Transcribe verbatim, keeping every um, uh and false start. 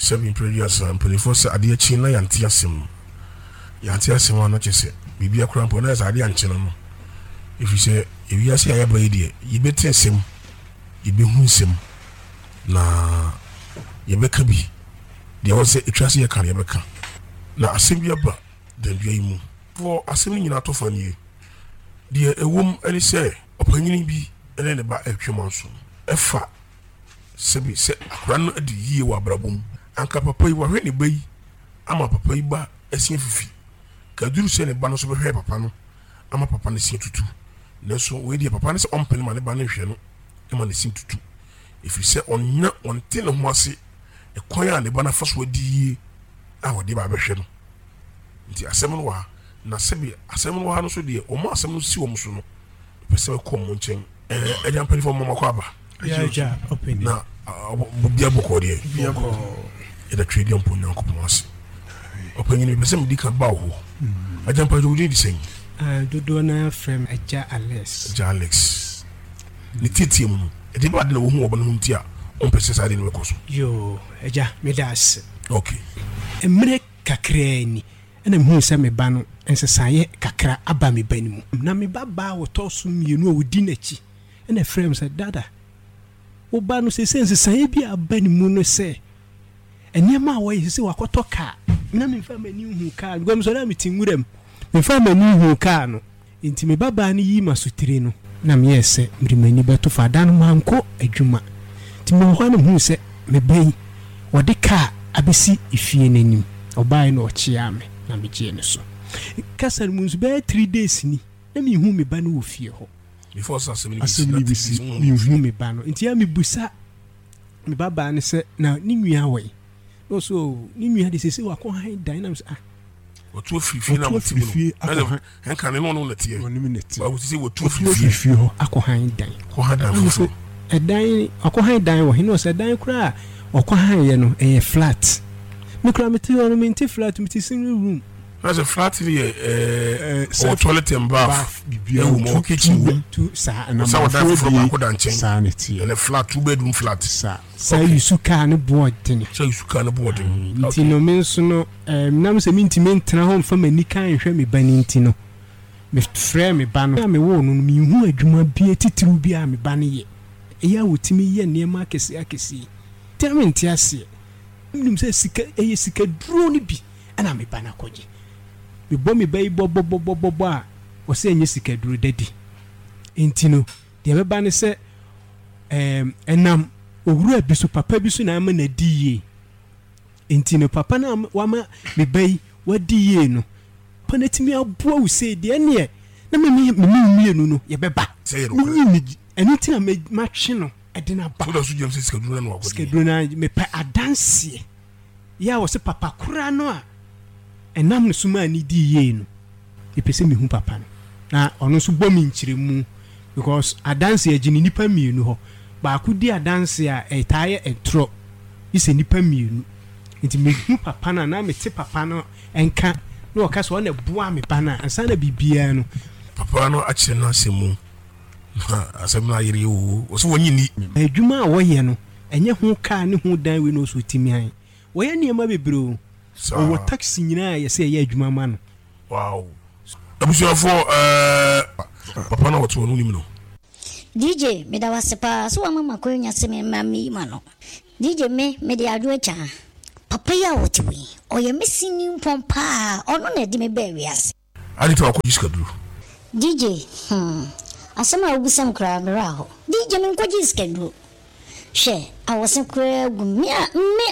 seven previous and twenty-four say ade chi na yante asem yante asem na chese bibia kura mpo na sa ade anche no if you say if you say ayaba ide yibeti asem yibe hu asem na yebeka bi de wo say etwase ye kan yebeka na asem bi aba dan dua yimu for asem nyina to fanie de ewom ani say opanyini bi ene ne ba atwemanso efa sebi se akura no adi yie wa brabom anka papa yi wa hwe ne bayi ama papa yi ba asia fifi kaduru se ne ba no so be hwe papa no ama papa ne sia tutu neso we die papa ne se ompene ma ne ba ne hwe no e ma ne sia tutu if se onna onte ne ho ase e kwan a ne ba na faso adi yie a wo de ba be hwe no nti asem no wa na sebi asem no wa no so de o ma asem no si wo so no pese ko mo nchen eh ejan pani fo mo makwa ya ja open na bia boko de bia ko e da trade on ponyo ko ponse open ni pese mdi ka ba ho ejan pani do di sen ah dodo na frame eja Alex eja Alex ni titi mu e de ba de wo hu obo no ntia on pese sa de no ko so yo eja me das okay emre kakrani ena hu se me ba no ensesaye kakra aba me ba ni mu na me ba ba wo tosu mienu a wodi nachi ena frame se dada wo ba no se ensesaye bi aba ni mu no se enema wo yi se wakoto ka na me fa mani hu ka gom so na me tinwuram me fa mani hu ka no enti me ba ba ni yi masutire no na me yese mrimani beto fa dan manko adwuma ti me ho na hu se me bai wode ka abesi ifie nanim obai no ochia me na me gie ne so kasar munzu be three days ni na me hu me ba no wo fie ho before assembly bisi me hu me ba no enti ya me busa me ba ba ne se na ni nua we no so ni nua de sese wa ko han dynamics ah otu fifi na mutimu no hen kan no no natie oni mi natie ba wuti se wotu fifi ho akohan dan ko hadan fo edan akohan dan wo hino se dan kura akohan ye no e flat me kura meti ono menti flat meti single room as a flat here eh uh, toilet and bath bibia wo kitchen two sa na so that from akodan chen sanity and a flat two bedroom flat sa sa yusuka ne board ni so yusuka ne board ni nti no me nso no em nam se minti mentena ho mfa mani kan hwe me bani nti no me frɛ me ba no me wo no me hu adwuma bi titiru bi a me ba ne ye eya wotimi ye ne ma akesi akesi tementi ase nim se sika eye sika duro ni bi ana me ba na koje me bo me bai bo bo bo bo bo a o se enye sika duro dadi enti no de be ba ne se em enam owura bi so papa bi so na ama na diye enti no papa na wama me bai wadi ye no panatimi aboa wo se de ne na me me me no no ye beba me eni tina me ma twe no e de na ba so da so jam se sika duro na wakodi sika duro na me pa adanse ya wo se papa kura no a enam no suma ni di ye no e pese me hu papa no na ono so bom nkyiremu because adanse agini nipa mienu ho ba akudi adanse a etaye entro ise nipa mienu nti me hu papa na na me te papa no enka no ka so na bua me bana ansa na bibia no papa no akire na asemu asem na yiri wo o so wonyi ni adwuma a wo ye no enye hu ka ne hu dan we no so timi han wo ye niam bebre o wo taxi nyina ye se ye adwuma ma no wow abuso fo eh papa na woto no nim no D J me da wasepa so mama ko nya se me mami ma no D J me me de adu acha papa ya wotiwi o ye mesini mpompa ono na di me ba wiase ani to akodi skaduru D J hmm asema ogusam kra mera ho D J me nkodi skaduru she awose kra gu me me